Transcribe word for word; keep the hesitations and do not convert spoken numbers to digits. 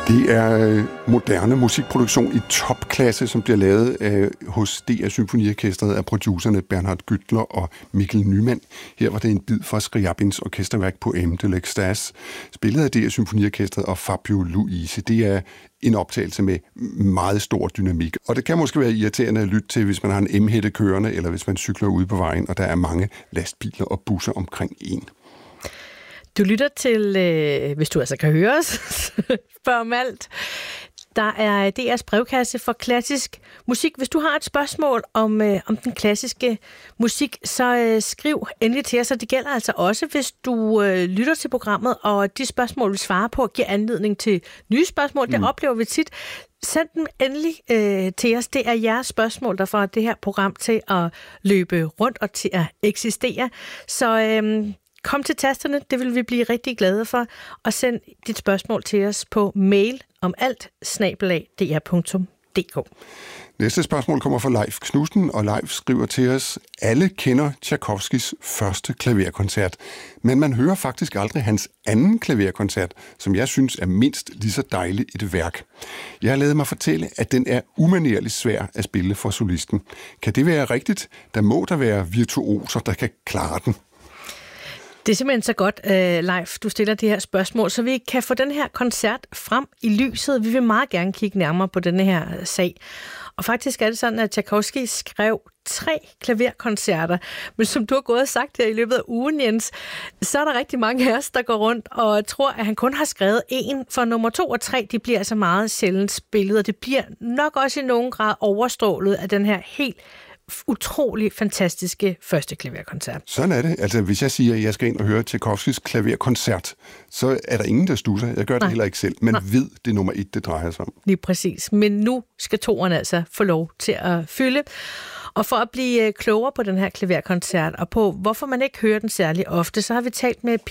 Det er moderne musikproduktion i topklasse, som bliver lavet øh, hos D R Symfoniorkestret af producerne Bernhard Güttler og Mikkel Nyman. Her var det en bid fra Scriabins orkesterværk Poème de l'Extase, spillet af D R Symfoniorkestret og Fabio Luisi. Det er en optagelse med meget stor dynamik, og det kan måske være irriterende at lytte til, hvis man har en M-hætte kørende, eller hvis man cykler ude på vejen, og der er mange lastbiler og busser omkring en. Du lytter til, øh, hvis du altså kan høre os, spørg om alt. Der er D R's brevkasse for klassisk musik. Hvis du har et spørgsmål om, øh, om den klassiske musik, så øh, skriv endelig til os. Og det gælder altså også, hvis du øh, lytter til programmet, og de spørgsmål, vi svarer på, giver anledning til nye spørgsmål. Mm. Det oplever vi tit. Send dem endelig øh, til os. Det er jeres spørgsmål, der får det her program til at løbe rundt og til at eksistere. Så Øh, Kom til tasterne, det vil vi blive rigtig glade for, og send dit spørgsmål til os på mail om alt snabel-a d r punktum d k. Næste spørgsmål kommer fra Leif Knudsen, og Leif skriver til os: alle kender Tchaikovskys første klaverkoncert, men man hører faktisk aldrig hans anden klaverkoncert, som jeg synes er mindst lige så dejligt et værk. Jeg har ladet mig fortælle, at den er umanerligt svær at spille for solisten. Kan det være rigtigt? Der må der være virtuoser, der kan klare den. Det er simpelthen så godt, Leif, du stiller det her spørgsmål, så vi kan få den her koncert frem i lyset. Vi vil meget gerne kigge nærmere på denne her sag. Og faktisk er det sådan, at Tchaikovsky skrev tre klaverkoncerter. Men som du har gået og sagt her i løbet af ugen, Jens, så er der rigtig mange af os, der går rundt og tror, at han kun har skrevet én. For nummer to og tre, de bliver altså meget sjældent spillet, og det bliver nok også i nogen grad overstrålet af den her helt utrolig fantastiske første klaverkoncert. Sådan er det. Altså, hvis jeg siger, at jeg skal ind og høre Tchaikovskys klaverkoncert, så er der ingen, der studser. Jeg gør det Nej. heller ikke selv, men Nej. ved, det er nummer et, det drejer sig om. Lige præcis. Men nu skal toeren altså få lov til at fylde. Og for at blive klogere på den her klaverkoncert, og på hvorfor man ikke hører den særlig ofte, så har vi talt med